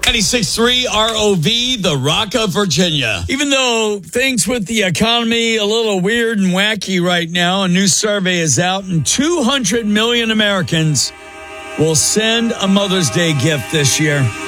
96.3 ROV, the Rock of Virginia. Even though things with the economy a little weird and wacky right now, a new survey is out, and 200 million Americans will send a Mother's Day gift this year.